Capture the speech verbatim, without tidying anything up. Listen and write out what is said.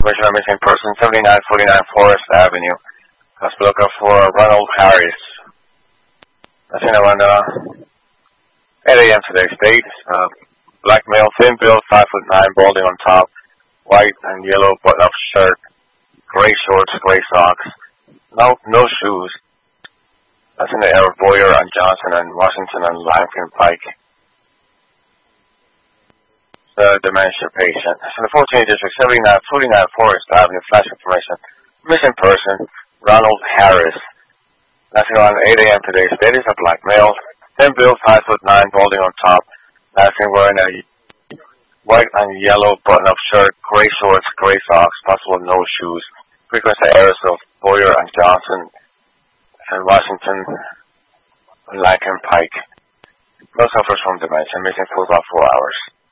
Information on missing person, seventy-nine forty-nine Forest Avenue. Hospital looking for Ronald Harris. That's in around uh, eight A M today's date. Uh, black male, thin build, five foot nine, balding on top, white and yellow button-up shirt, gray shorts, gray socks, no no shoes. That's in the area of Boyer and Johnson and Washington and Lankin Pike. The dementia patient. So the fourteenth district, seventy-nine forty-nine Forest Avenue, flash information. Missing person, Ronald Harris. That's around eight A M today's date. Is a black male, thin build, five foot nine, balding on top. That's wearing a white and yellow button-up shirt, gray shorts, gray socks, possible no shoes. Frequency areas of Boyer and Johnson and Washington and Lankin Pike. No suffers from dementia. Missing for about four hours.